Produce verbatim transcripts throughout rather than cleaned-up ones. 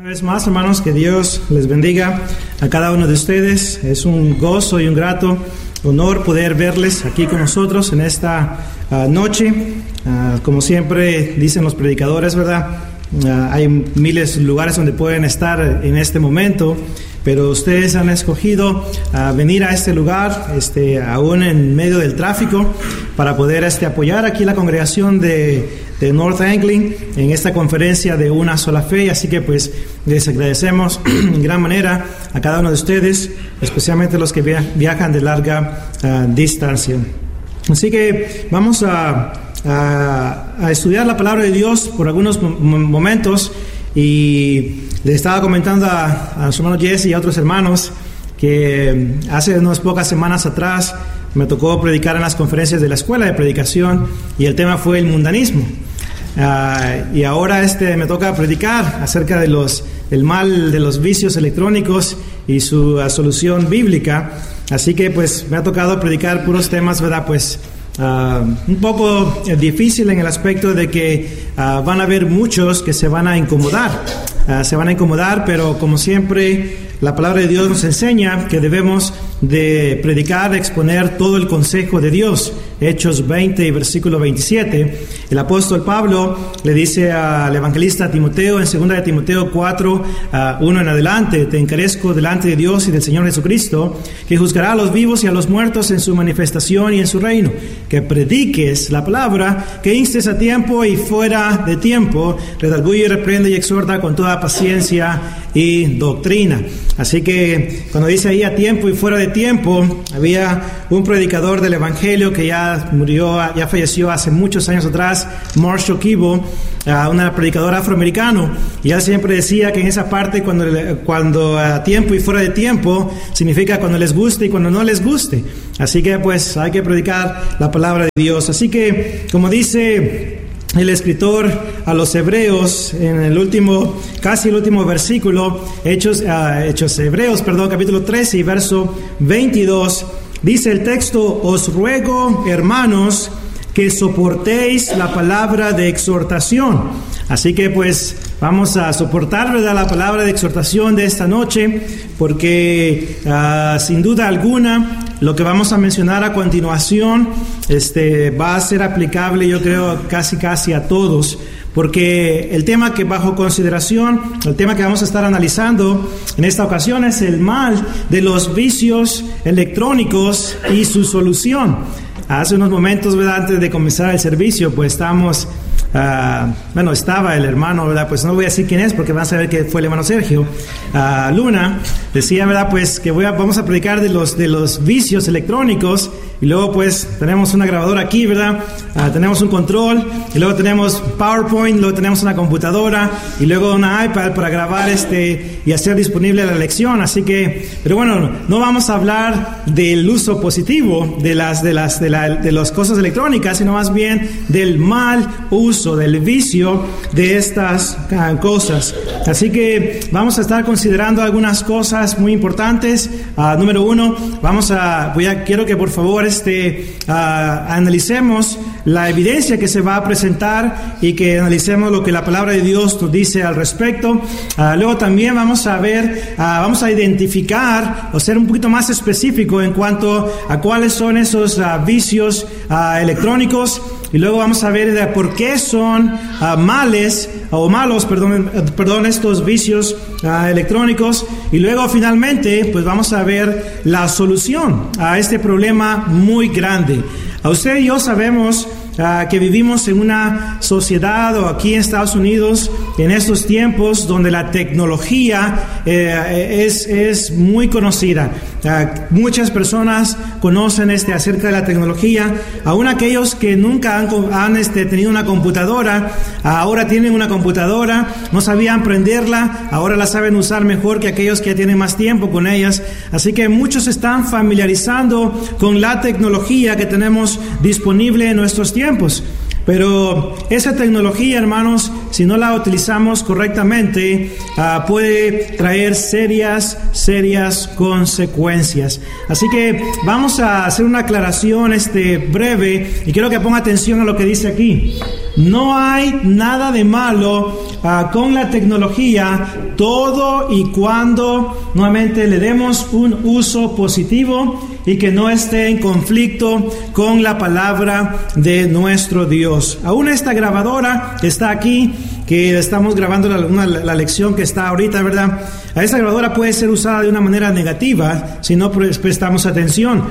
Una vez más, hermanos, que Dios les bendiga a cada uno de ustedes. Es un gozo y un grato honor poder verles aquí con nosotros en esta uh, noche. Uh, como siempre dicen los predicadores, ¿verdad? Uh, hay miles de lugares donde pueden estar en este momento, pero ustedes han escogido uh, venir a este lugar, este, aún en medio del tráfico, para poder este, apoyar aquí la congregación de, de North Angling en esta conferencia de Una Sola Fe. Así que pues les agradecemos en gran manera a cada uno de ustedes, especialmente los que via- viajan de larga uh, distancia. Así que vamos a, a, a estudiar la palabra de Dios por algunos m- momentos. Y le estaba comentando a, a su hermano Jesse y a otros hermanos que hace unas pocas semanas atrás me tocó predicar en las conferencias de la escuela de predicación y el tema fue el mundanismo. Uh, y ahora este me toca predicar acerca de los del mal de los vicios electrónicos y su uh, solución bíblica. Así que pues me ha tocado predicar puros temas, ¿verdad? Pues Uh, un poco difícil en el aspecto de que uh, van a haber muchos que se van a incomodar, uh, se van a incomodar, pero como siempre la palabra de Dios nos enseña que debemos de predicar, exponer todo el consejo de Dios. Hechos veinte, versículo veintisiete, el apóstol Pablo le dice al evangelista Timoteo en segunda de Timoteo cuatro, uno en adelante: te encarezco delante de Dios y del Señor Jesucristo, que juzgará a los vivos y a los muertos en su manifestación y en su reino, que prediques la palabra, que instes a tiempo y fuera de tiempo, redarguye, reprende y exhorta con toda paciencia y doctrina. Así que cuando dice ahí a tiempo y fuera de tiempo, había un predicador del evangelio que ya murió, ya falleció hace muchos años atrás, Marshall Kibo, uh, una predicadora afroamericano, y él siempre decía que en esa parte cuando, cuando a tiempo y fuera de tiempo significa cuando les guste y cuando no les guste. Así que pues hay que predicar la palabra de Dios. Así que como dice el escritor a los hebreos en el último, casi el último versículo, Hechos, uh, Hechos Hebreos, perdón, capítulo trece y verso veintidós, dice el texto: os ruego, hermanos, que soportéis la palabra de exhortación. Así que pues vamos a soportar, ¿verdad?, la palabra de exhortación de esta noche, porque uh, sin duda alguna lo que vamos a mencionar a continuación este, va a ser aplicable, yo creo, casi casi a todos, porque el tema que bajo consideración, el tema que vamos a estar analizando en esta ocasión es el mal de los vicios electrónicos y su solución. Hace unos momentos, ¿verdad?, antes de comenzar el servicio, pues estamos... Uh, bueno, estaba el hermano, ¿verdad? Pues no voy a decir quién es porque van a saber que fue el hermano Sergio uh, Luna. Decía, ¿verdad? Pues que voy a, vamos a predicar de los, de los vicios electrónicos. Y luego pues tenemos una grabadora aquí, ¿verdad? Uh, tenemos un control, y luego tenemos PowerPoint, luego tenemos una computadora, y luego una iPad para grabar este y hacer disponible la lección. Así que, pero bueno, no vamos a hablar del uso positivo de las de las de, la, de las cosas electrónicas, sino más bien del mal uso, del vicio de estas uh, cosas. Así que vamos a estar considerando algunas cosas muy importantes. Uh, número uno, vamos a, voy a, quiero que por favor este, uh, analicemos la evidencia que se va a presentar y que analicemos lo que la palabra de Dios nos dice al respecto. Uh, luego también vamos a ver, uh, vamos a identificar o ser un poquito más específico en cuanto a cuáles son esos uh, vicios uh, electrónicos. Y luego vamos a ver de por qué son uh, males o malos, perdón, perdón, estos vicios uh, electrónicos. Y luego finalmente, pues vamos a ver la solución a este problema muy grande. A usted y yo sabemos uh, que vivimos en una sociedad, o aquí en Estados Unidos, en estos tiempos donde la tecnología eh, es, es muy conocida. Uh, muchas personas conocen este acerca de la tecnología. Aún aquellos que nunca han, han este, tenido una computadora, ahora tienen una computadora, no sabían prenderla, ahora la saben usar mejor que aquellos que ya tienen más tiempo con ellas. Así que muchos están familiarizando con la tecnología que tenemos disponible en nuestros tiempos. Pero esa tecnología, hermanos, si no la utilizamos correctamente, uh, puede traer serias, serias consecuencias. Así que vamos a hacer una aclaración este, breve, y quiero que ponga atención a lo que dice aquí. No hay nada de malo uh, con la tecnología, todo y cuando nuevamente le demos un uso positivo y que no esté en conflicto con la palabra de nuestro Dios. Aún esta grabadora que está aquí, que estamos grabando la, una, la lección que está ahorita, ¿verdad? A esta grabadora puede ser usada de una manera negativa si no prestamos atención.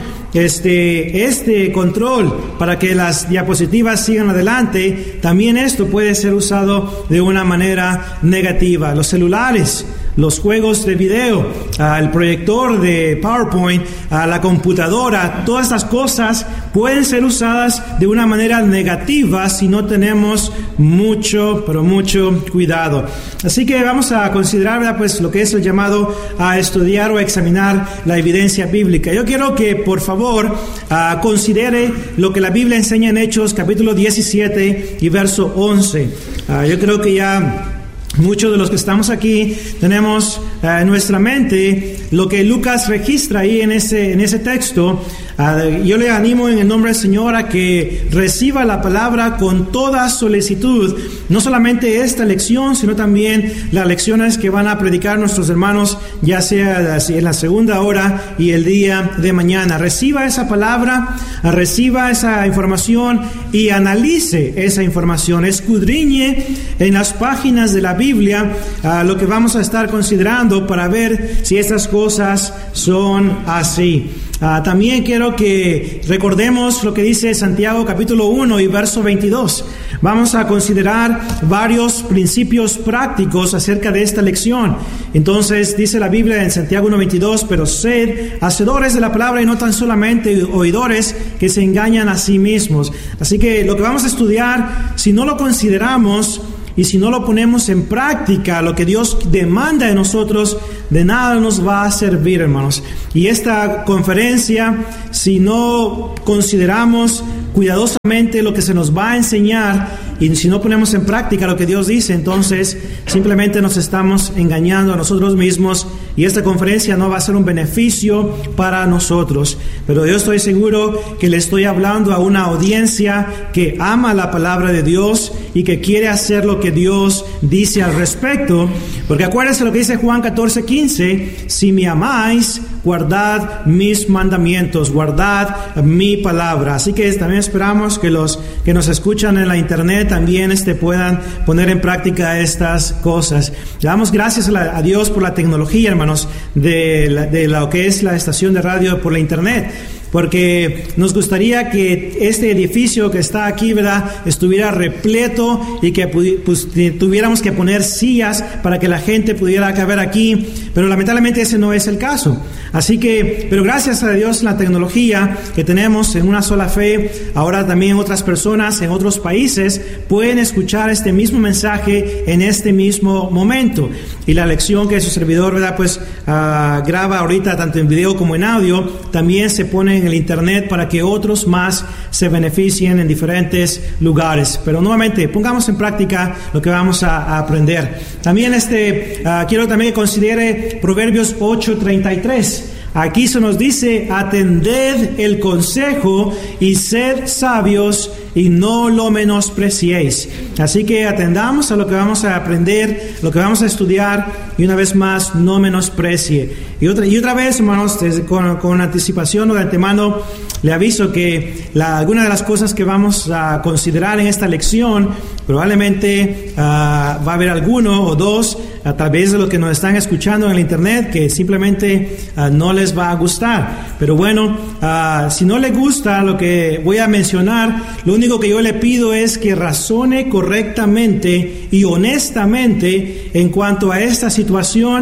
Este, este control para que las diapositivas sigan adelante, también esto puede ser usado de una manera negativa. Los celulares, los juegos de video, uh, el proyector de PowerPoint, uh, la computadora, todas estas cosas pueden ser usadas de una manera negativa si no tenemos mucho, pero mucho cuidado. Así que vamos a considerar, ¿verdad?, pues lo que es el llamado a estudiar o a examinar la evidencia bíblica. Yo quiero que por favor uh, considere lo que la Biblia enseña en Hechos capítulo diecisiete y verso once. Uh, yo creo que ya muchos de los que estamos aquí tenemos uh, en nuestra mente lo que Lucas registra ahí en ese, en ese texto. Uh, yo le animo en el nombre del Señor a que reciba la palabra con toda solicitud, no solamente esta lección, sino también las lecciones que van a predicar nuestros hermanos, ya sea en la segunda hora y el día de mañana. Reciba esa palabra, uh, reciba esa información y analice esa información, escudriñe en las páginas de la Biblia uh, lo que vamos a estar considerando para ver si estas cosas son así. Uh, también quiero que recordemos lo que dice Santiago capítulo uno y verso veintidós. Vamos a considerar varios principios prácticos acerca de esta lección. Entonces dice la Biblia en Santiago uno veintidós: pero sed hacedores de la palabra y no tan solamente oidores que se engañan a sí mismos. Así que lo que vamos a estudiar, si no lo consideramos y si no lo ponemos en práctica, lo que Dios demanda de nosotros, de nada nos va a servir, hermanos. Y esta conferencia, si no consideramos cuidadosamente lo que se nos va a enseñar y si no ponemos en práctica lo que Dios dice, entonces simplemente nos estamos engañando a nosotros mismos y esta conferencia no va a ser un beneficio para nosotros. Pero yo estoy seguro que le estoy hablando a una audiencia que ama la palabra de Dios y que quiere hacer lo que Dios dice al respecto. Porque acuérdense lo que dice Juan catorce quince: si me amáis, guardad mis mandamientos, guardad mi palabra. Así que también esperamos que los que nos escuchan en la internet también este, puedan poner en práctica estas cosas. Le damos gracias a, la, a Dios por la tecnología, hermanos, de, la, de lo que es la estación de radio por la internet. Porque nos gustaría que este edificio que está aquí, ¿verdad?, estuviera repleto y que pues, tuviéramos que poner sillas para que la gente pudiera caber aquí, pero lamentablemente ese no es el caso. Así que, pero gracias a Dios la tecnología que tenemos en Una Sola Fe, ahora también otras personas en otros países pueden escuchar este mismo mensaje en este mismo momento. Y la lección que su servidor, ¿verdad?, pues uh, graba ahorita tanto en video como en audio, también se pone en el internet para que otros más se beneficien en diferentes lugares. Pero nuevamente, pongamos en práctica lo que vamos a, a aprender. También este, uh, quiero también que considere Proverbios ocho treinta y tres. Aquí se nos dice: atended el consejo y sed sabios y no lo menospreciéis. Así que atendamos a lo que vamos a aprender, lo que vamos a estudiar, y una vez más, no menosprecie. Y otra, y otra vez, hermanos, desde, con, con anticipación o de antemano, le aviso que la, alguna de las cosas que vamos a considerar en esta lección, probablemente uh, va a haber alguno o dos, a través de lo que nos están escuchando en el internet, que simplemente uh, no les va a gustar. Pero bueno, uh, si no le gusta lo que voy a mencionar, lo único que yo le pido es que razone correctamente y honestamente en cuanto a esta situación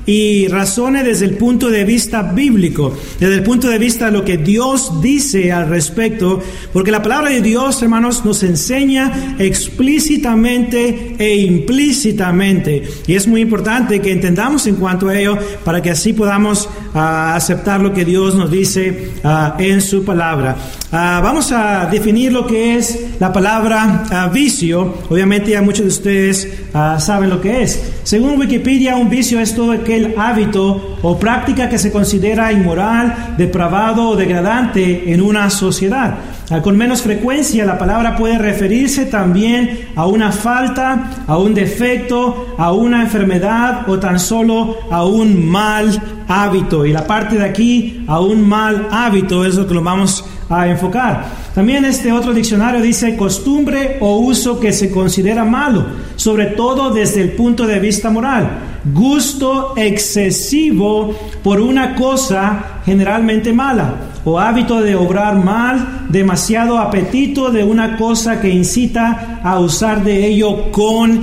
y razone desde el punto de vista bíblico, desde el punto de vista de lo que Dios dice al respecto, porque la palabra de Dios, hermanos, nos enseña explícitamente e implícitamente, y es muy importante que entendamos en cuanto a ello para que así podamos uh, aceptar lo que Dios nos dice uh, en su palabra. Uh, vamos a definir lo que es la palabra uh, vicio. Obviamente ya muchos de ustedes uh, saben lo que es. Según Wikipedia, un vicio es todo aquel hábito o práctica que se considera inmoral, depravado o degradante en una sociedad. Uh, con menos frecuencia, la palabra puede referirse también a una falta, a un defecto, a una enfermedad o tan solo a un mal hábito. Y la parte de aquí, a un mal hábito, es lo que lo vamos a enfocar. También este otro diccionario dice costumbre o uso que se considera malo, sobre todo desde el punto de vista moral. Gusto excesivo por una cosa generalmente mala, o hábito de obrar mal, demasiado apetito de una cosa que incita a usar de ello con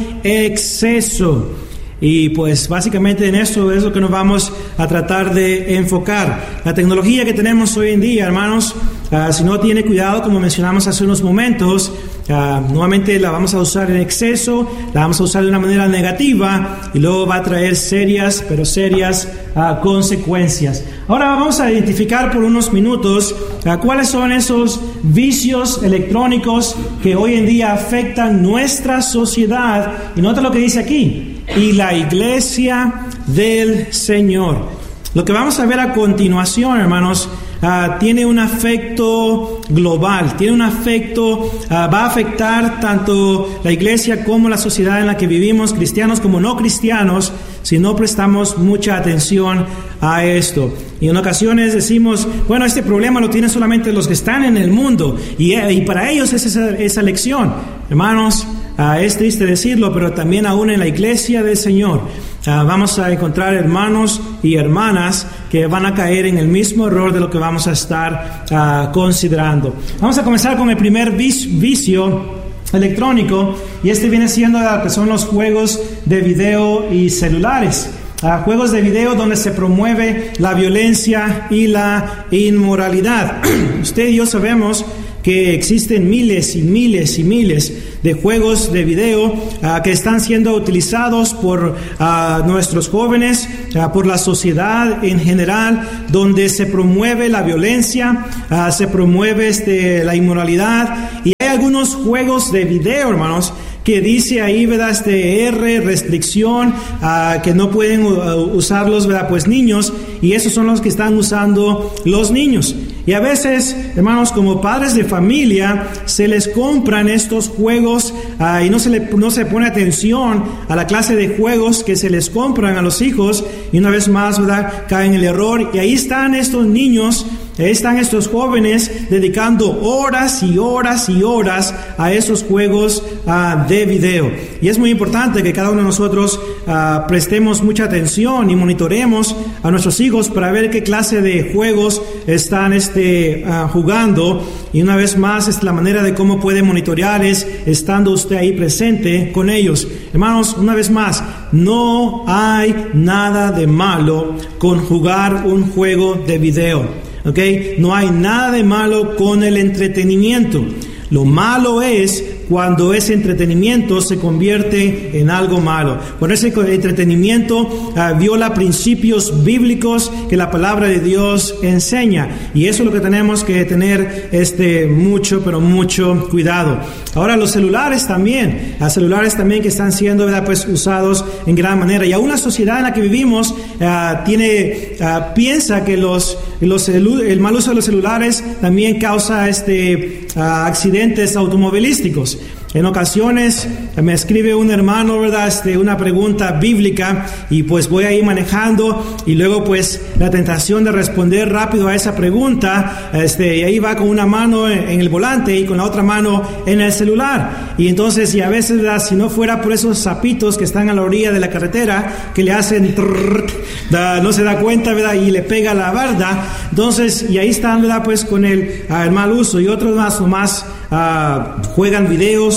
exceso. Y pues básicamente en eso es lo que nos vamos a tratar de enfocar. La tecnología que tenemos hoy en día, hermanos, uh, si no tiene cuidado, como mencionamos hace unos momentos, uh, nuevamente la vamos a usar en exceso, la vamos a usar de una manera negativa y luego va a traer serias, pero serias uh, consecuencias. Ahora vamos a identificar por unos minutos uh, cuáles son esos vicios electrónicos que hoy en día afectan nuestra sociedad. Y nota lo que dice aquí: y la iglesia del Señor. Lo que vamos a ver a continuación, hermanos, uh, tiene un afecto global, tiene un afecto, uh, va a afectar tanto la iglesia como la sociedad en la que vivimos, cristianos como no cristianos, si no prestamos mucha atención a esto. Y en ocasiones decimos, bueno, este problema lo tienen solamente los que están en el mundo, y, y para ellos es esa, esa lección. Hermanos, Uh, es triste decirlo, pero también aún en la iglesia del Señor uh, vamos a encontrar hermanos y hermanas que van a caer en el mismo error de lo que vamos a estar uh, considerando. Vamos a comenzar con el primer vicio electrónico, y este viene siendo lo que son los juegos de video y celulares. Uh, juegos de video donde se promueve la violencia y la inmoralidad. Usted y yo sabemos que existen miles y miles y miles de juegos de video uh, que están siendo utilizados por uh, nuestros jóvenes, uh, por la sociedad en general, donde se promueve la violencia, uh, se promueve este, la inmoralidad. Y hay algunos juegos de video, hermanos, que dice ahí, ¿verdad? Este R, restricción, uh, que no pueden uh, usarlos, ¿verdad? Pues niños, y esos son los que están usando los niños. Y a veces, hermanos, como padres de familia, se les compran estos juegos uh, y no se, le, no se pone atención a la clase de juegos que se les compran a los hijos, y una vez más, ¿verdad? Caen en el error, y ahí están estos niños, ahí están estos jóvenes dedicando horas y horas y horas a esos juegos uh, de video. Y es muy importante que cada uno de nosotros uh, prestemos mucha atención y monitoremos a nuestros hijos para ver qué clase de juegos están este, uh, jugando. Y una vez más, es la manera de cómo puede monitorear es estando usted ahí presente con ellos. Hermanos, una vez más, no hay nada de malo con jugar un juego de video. Okay, no hay nada de malo con el entretenimiento. Lo malo es cuando ese entretenimiento se convierte en algo malo. Cuando ese entretenimiento uh, viola principios bíblicos que la palabra de Dios enseña. Y eso es lo que tenemos que tener este, mucho, pero mucho cuidado. Ahora los celulares también. Los celulares también que están siendo, ¿verdad? Pues usados en gran manera. Y aún la sociedad en la que vivimos uh, tiene, uh, piensa que los, los el mal uso de los celulares también causa este, uh, accidentes automovilísticos. En ocasiones me escribe un hermano, ¿verdad? Este, una pregunta bíblica, y pues voy ahí manejando, y luego pues la tentación de responder rápido a esa pregunta, este, y ahí va con una mano en, en el volante y con la otra mano en el celular. Y entonces, y a veces, ¿verdad? Si no fuera por esos sapitos que están a la orilla de la carretera, que le hacen trrr, da, no se da cuenta, ¿verdad? Y le pega la barda. Entonces, y ahí están, ¿verdad? Pues con el, el mal uso. Y otros más o más uh, juegan videos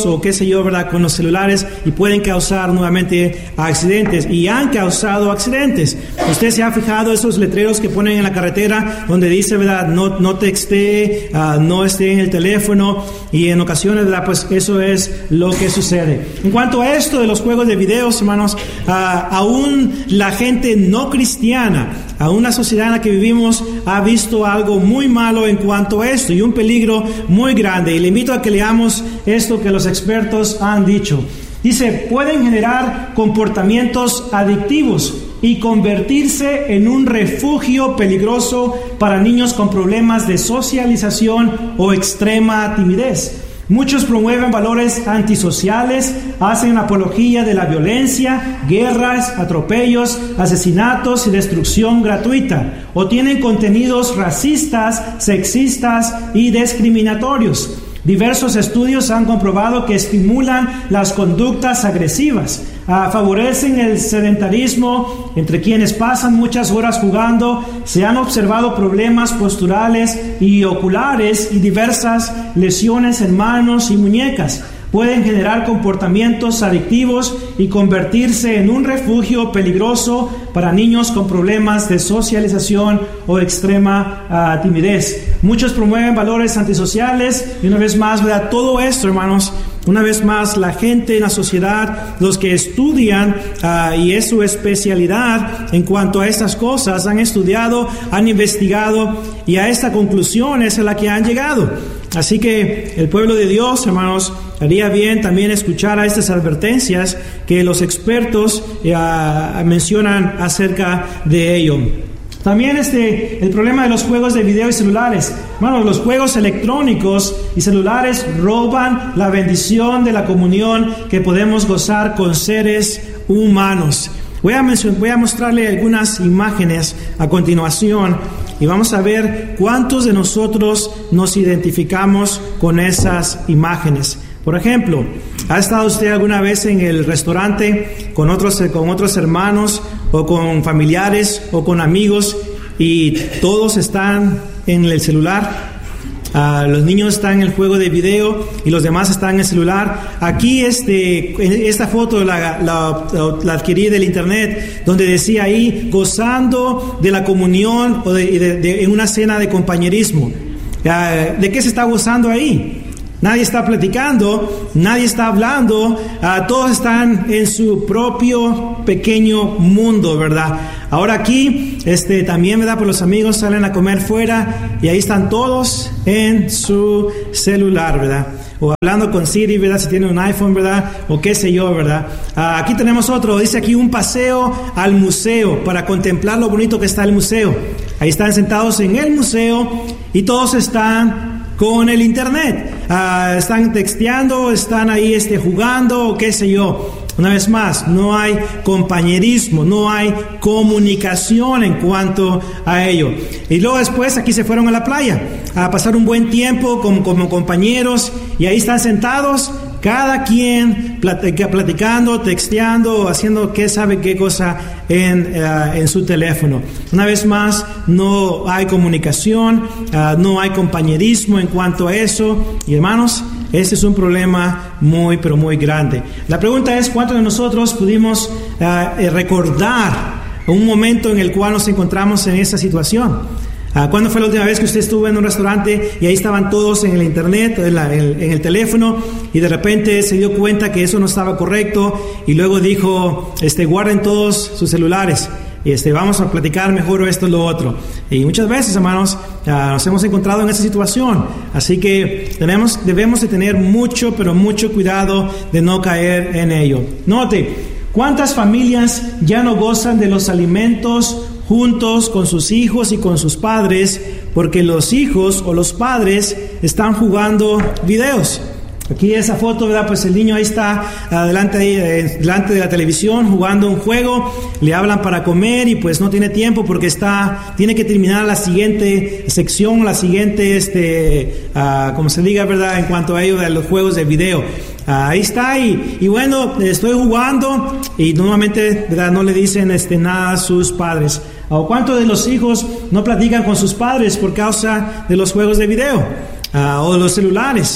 o qué sé yo, ¿verdad?, con los celulares y pueden causar nuevamente accidentes y han causado accidentes. Usted se ha fijado esos letreros que ponen en la carretera donde dice, ¿verdad?, no, no textee, uh, no esté en el teléfono, y en ocasiones, ¿verdad?, pues eso es lo que sucede. En cuanto a esto de los juegos de videos, hermanos, uh, aún la gente no cristiana, aún la sociedad en la que vivimos ha visto algo muy malo en cuanto a esto y un peligro muy grande. Y le invito a que leamos esto que los expertos han dicho. Dice, pueden generar comportamientos adictivos y convertirse en un refugio peligroso para niños con problemas de socialización o extrema timidez. Muchos promueven valores antisociales, hacen apología de la violencia, guerras, atropellos, asesinatos y destrucción gratuita, o tienen contenidos racistas, sexistas y discriminatorios. Diversos estudios han comprobado que estimulan las conductas agresivas, uh, favorecen el sedentarismo entre quienes pasan muchas horas jugando. Se han observado problemas posturales y oculares y diversas lesiones en manos y muñecas. Pueden generar comportamientos adictivos y convertirse en un refugio peligroso para niños con problemas de socialización o extrema uh, timidez. Muchos promueven valores antisociales y una vez más, ¿verdad?, todo esto, hermanos, una vez más, la gente en la sociedad, los que estudian uh, y es su especialidad en cuanto a estas cosas, han estudiado, han investigado y a esta conclusión es a la que han llegado. Así que el pueblo de Dios, hermanos, haría bien también escuchar a estas advertencias que los expertos uh, mencionan acerca de ello. También este, el problema de los juegos de video y celulares. Bueno, los juegos electrónicos y celulares roban la bendición de la comunión que podemos gozar con seres humanos. Voy a, voy a mostrarle algunas imágenes a continuación y vamos a ver cuántos de nosotros nos identificamos con esas imágenes. Por ejemplo, ¿ha estado usted alguna vez en el restaurante con otros, con otros hermanos o con familiares o con amigos y todos están en el celular? Uh, los niños están en el juego de video y los demás están en el celular. Aquí este, esta foto la, la, la adquirí del internet, donde decía ahí, gozando de la comunión o de, de, de, en una cena de compañerismo. Uh, ¿De qué se está gozando ahí? Nadie está platicando, nadie está hablando, uh, todos están en su propio pequeño mundo, ¿verdad? Ahora aquí, este, también, ¿verdad? Pues los amigos salen a comer fuera y ahí están todos en su celular, ¿verdad? O hablando con Siri, ¿verdad? Si tienen un iPhone, ¿verdad? O qué sé yo, ¿verdad? Uh, aquí tenemos otro, dice aquí un paseo al museo para contemplar lo bonito que está el museo. Ahí están sentados en el museo y todos están con el internet, uh, están texteando, están ahí este, jugando, o qué sé yo. Una vez más, no hay compañerismo, no hay comunicación en cuanto a ello. Y luego después aquí se fueron a la playa a pasar un buen tiempo como, como compañeros y ahí están sentados, cada quien platica, platicando, texteando, haciendo qué sabe qué cosa en, uh, en su teléfono. Una vez más, no hay comunicación, uh, no hay compañerismo en cuanto a eso. Y hermanos, este es un problema muy, pero muy grande. La pregunta es, ¿cuántos de nosotros pudimos uh, recordar un momento en el cual nos encontramos en esa situación? Uh, ¿Cuándo fue la última vez que usted estuvo en un restaurante y ahí estaban todos en el internet, en, la, en, en el teléfono, y de repente se dio cuenta que eso no estaba correcto y luego dijo, este, guarden todos sus celulares? Este, vamos a platicar mejor esto o lo otro. Y muchas veces, hermanos, uh, nos hemos encontrado en esa situación. Así que tenemos, debemos de tener mucho, pero mucho cuidado de no caer en ello. Note, ¿cuántas familias ya no gozan de los alimentos juntos con sus hijos y con sus padres porque los hijos o los padres están jugando videos? Aquí esa foto, ¿verdad? Pues el niño ahí está delante, eh, delante de la televisión jugando un juego, le hablan para comer y pues no tiene tiempo porque está, tiene que terminar la siguiente sección, la siguiente, este, uh, como se diga, ¿verdad? En cuanto a ello de los juegos de video. Uh, ahí está y, y bueno, estoy jugando y normalmente, ¿verdad? No le dicen este, nada a sus padres. ¿O cuántos de los hijos no platican con sus padres por causa de los juegos de video uh, o de los celulares?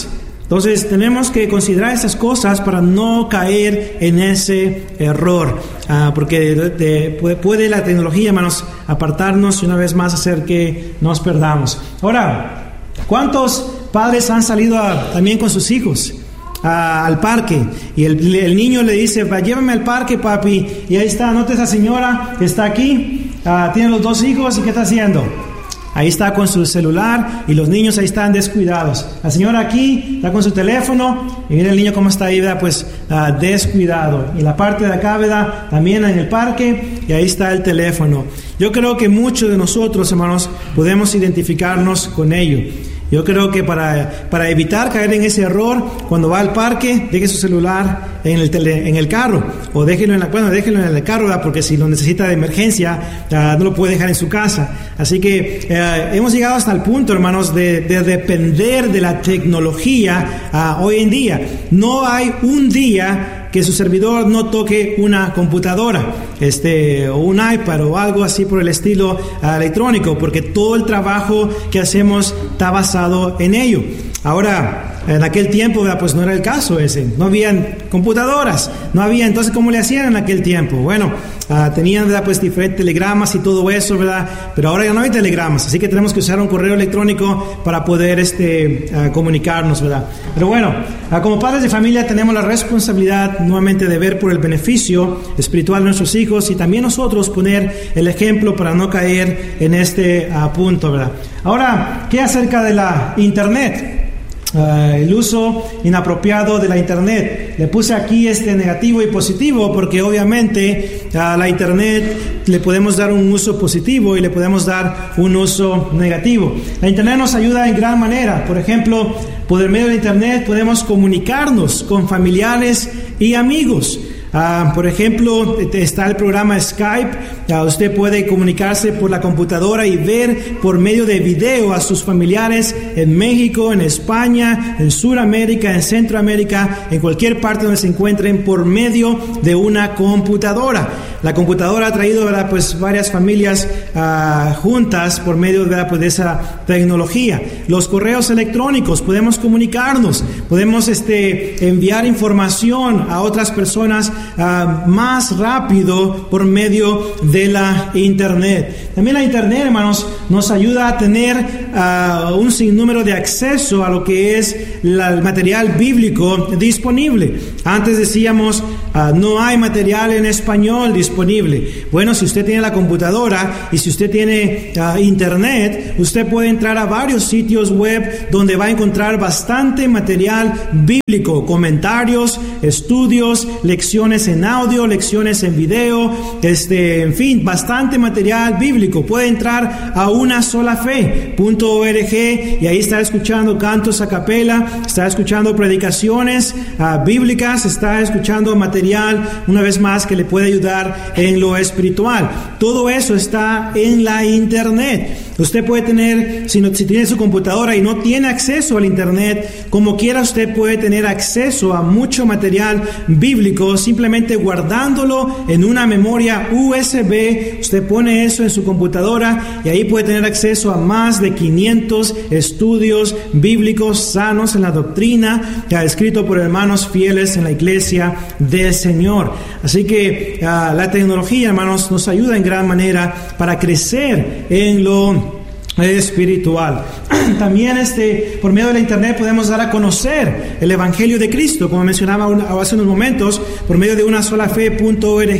Entonces tenemos que considerar esas cosas para no caer en ese error, uh, porque de, de, puede, puede la tecnología, hermanos, apartarnos y una vez más hacer que nos perdamos. Ahora, ¿cuántos padres han salido a, también con sus hijos a, al parque? Y el, el niño le dice, va, llévame al parque, papi. Y ahí está, note esa señora que está aquí, uh, tiene los dos hijos, ¿y qué está haciendo? Ahí está con su celular y los niños ahí están descuidados. La señora aquí está con su teléfono y mira el niño cómo está ahí, ¿verdad? Pues uh, descuidado. Y la parte de acá, ¿verdad? También en el parque y ahí está el teléfono. Yo creo que muchos de nosotros, hermanos, podemos identificarnos con ello. Yo creo que para, para evitar caer en ese error, cuando va al parque, deje su celular en el, tele, en el carro, o déjelo en, la, bueno, déjelo en el carro, ¿verdad? Porque si lo necesita de emergencia, uh, no lo puede dejar en su casa. Así que uh, hemos llegado hasta el punto, hermanos, de, de depender de la tecnología uh, hoy en día. No hay un día que su servidor no toque una computadora, este, o un iPad o algo así por el estilo uh, electrónico, porque todo el trabajo que hacemos está basado en ello. Ahora, en aquel tiempo, ¿verdad? Pues no era el caso ese, no habían computadoras, no había, entonces ¿cómo le hacían en aquel tiempo? Bueno, uh, tenían, ¿verdad? Pues diferentes telegramas y todo eso, ¿verdad? Pero ahora ya no hay telegramas, así que tenemos que usar un correo electrónico para poder este, uh, comunicarnos, ¿verdad? Pero bueno, uh, como padres de familia tenemos la responsabilidad nuevamente de ver por el beneficio espiritual de nuestros hijos y también nosotros poner el ejemplo para no caer en este uh, punto, ¿verdad? Ahora, ¿qué acerca de la Internet? Uh, el uso inapropiado de la Internet. Le puse aquí este negativo y positivo porque obviamente a la Internet le podemos dar un uso positivo y le podemos dar un uso negativo. La Internet nos ayuda en gran manera. Por ejemplo, por el medio de Internet podemos comunicarnos con familiares y amigos. Uh, por ejemplo, está el programa Skype. Uh, usted puede comunicarse por la computadora y ver por medio de video a sus familiares en México, en España, en Sudamérica, en Centroamérica, en cualquier parte donde se encuentren por medio de una computadora. La computadora ha traído, ¿verdad? Pues varias familias uh, juntas por medio, ¿verdad? Pues de esa tecnología. Los correos electrónicos, podemos comunicarnos, podemos este, enviar información a otras personas Uh, más rápido por medio de la Internet. También la Internet, hermanos, nos ayuda a tener uh, un sinnúmero de acceso a lo que es la, el material bíblico disponible. Antes decíamos, uh, no hay material en español disponible. Bueno, si usted tiene la computadora y si usted tiene uh, Internet, usted puede entrar a varios sitios web donde va a encontrar bastante material bíblico, comentarios, estudios, lecciones en audio, lecciones en video, este, en fin, bastante material bíblico. Puede entrar a una sola fe punto org y ahí está escuchando cantos a capela, está escuchando predicaciones uh, bíblicas, está escuchando material, una vez más, que le puede ayudar en lo espiritual. Todo eso está en la Internet. Usted puede tener, si, no, si tiene su computadora y no tiene acceso al Internet, como quiera usted puede tener acceso a mucho material bíblico, simplemente guardándolo en una memoria U S B. Usted pone eso en su computadora y ahí puede tener acceso a más de quinientos estudios bíblicos sanos en la doctrina, que ha escrito por hermanos fieles en la iglesia del Señor. Así que uh, la tecnología, hermanos, nos ayuda en gran manera para crecer en lo espiritual. También este, por medio de la Internet podemos dar a conocer el Evangelio de Cristo, como mencionaba hace unos momentos, por medio de una sola fe punto org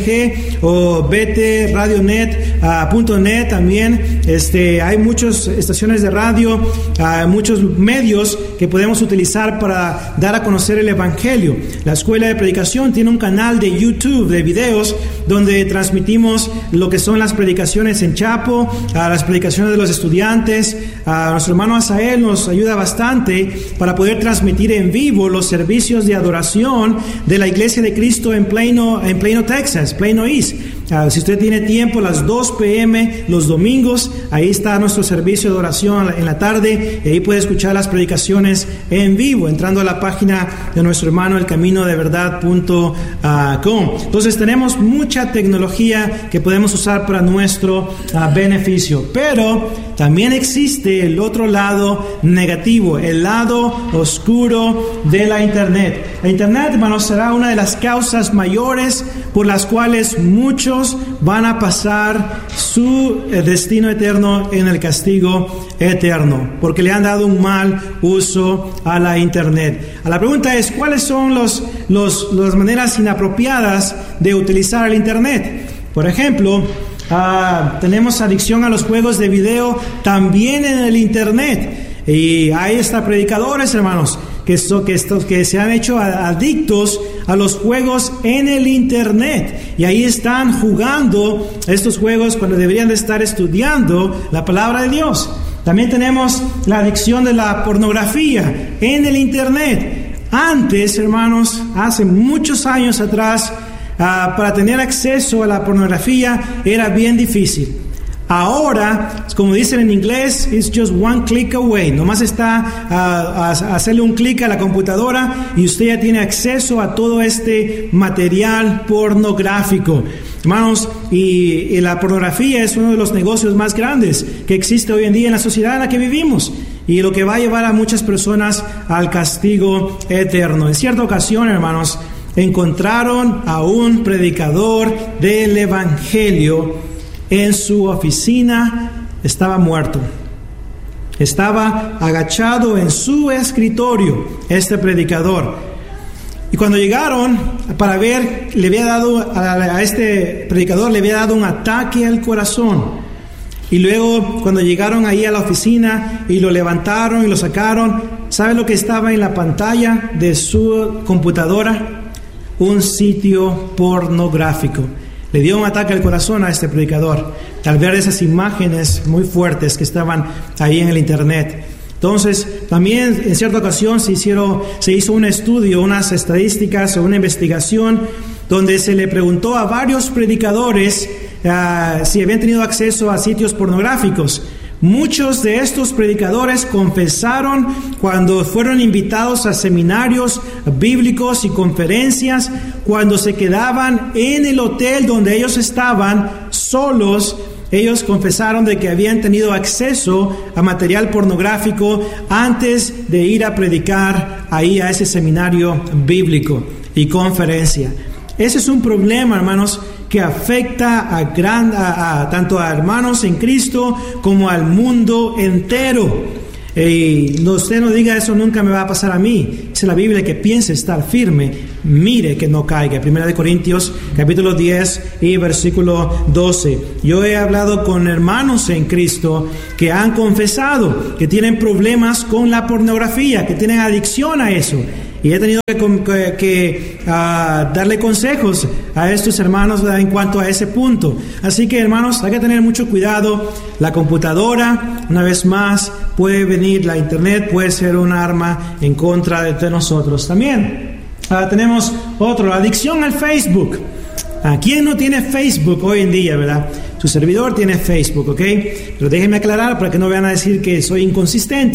o bete radionet punto net. También este, hay muchas estaciones de radio, uh, muchos medios que podemos utilizar para dar a conocer el Evangelio. La Escuela de Predicación tiene un canal de YouTube de videos donde transmitimos lo que son las predicaciones en Chapo, uh, las predicaciones de los estudiantes. A nuestro hermano Asael nos ayuda bastante para poder transmitir en vivo los servicios de adoración de la Iglesia de Cristo en Plano, en Plano, Texas, Plano East. Uh, si usted tiene tiempo, a las dos p.m. los domingos, ahí está nuestro servicio de oración en la tarde, y ahí puede escuchar las predicaciones en vivo, entrando a la página de nuestro hermano el camino de verdad punto com. Entonces tenemos mucha tecnología que podemos usar para nuestro uh, beneficio, pero también existe el otro lado negativo, el lado oscuro de la internet. La internet, hermanos, será una de las causas mayores por las cuales muchos van a pasar su eh, destino eterno en el castigo eterno, porque le han dado un mal uso a la internet. La pregunta es, ¿cuáles son los, los, las maneras inapropiadas de utilizar el internet? Por ejemplo, uh, tenemos adicción a los juegos de video también en el internet. Y hay hasta predicadores, hermanos, que, so, que, estos, que se han hecho adictos a los juegos en el internet, y ahí están jugando estos juegos cuando deberían de estar estudiando la palabra de Dios. También tenemos la adicción de la pornografía en el internet. Antes, hermanos, hace muchos años atrás, uh, para tener acceso a la pornografía era bien difícil. Ahora, como dicen en inglés, it's just one click away. Nomás está a, a, a hacerle un clic a la computadora y usted ya tiene acceso a todo este material pornográfico. Hermanos, y, y la pornografía es uno de los negocios más grandes que existe hoy en día en la sociedad en la que vivimos, y lo que va a llevar a muchas personas al castigo eterno. En cierta ocasión, hermanos, encontraron a un predicador del evangelio en su oficina. Estaba muerto. Estaba agachado en su escritorio, este predicador. Y cuando llegaron para ver, le había dado a, a este predicador le había dado un ataque al corazón. Y luego, cuando llegaron ahí a la oficina y lo levantaron y lo sacaron, ¿sabe lo que estaba en la pantalla de su computadora? Un sitio pornográfico. Le dio un ataque al corazón a este predicador al ver esas imágenes muy fuertes que estaban ahí en el internet. Entonces, también en cierta ocasión se, hicieron, se hizo un estudio, unas estadísticas o una investigación donde se le preguntó a varios predicadores uh, si habían tenido acceso a sitios pornográficos. Muchos de estos predicadores confesaron cuando fueron invitados a seminarios bíblicos y conferencias, cuando se quedaban en el hotel donde ellos estaban solos, ellos confesaron de que habían tenido acceso a material pornográfico antes de ir a predicar ahí a ese seminario bíblico y conferencia. Ese es un problema, hermanos, que afecta a, gran, a, a tanto a hermanos en Cristo como al mundo entero. Y no, usted no diga eso nunca me va a pasar a mí. Dice la Biblia que piense estar firme, mire que no caiga. Primera de Corintios capítulo diez y versículo doce. Yo he hablado con hermanos en Cristo que han confesado que tienen problemas con la pornografía, que tienen adicción a eso. Y he tenido que, que, que uh, darle consejos a estos hermanos, ¿verdad?, en cuanto a ese punto. Así que, hermanos, hay que tener mucho cuidado. La computadora, una vez más, puede venir, la internet puede ser un arma en contra de nosotros. También uh, tenemos otro, la adicción al Facebook. ¿A quién no tiene Facebook hoy en día, verdad? Su servidor tiene Facebook, ¿ok? Pero déjenme aclarar para que no vayan a decir que soy inconsistente.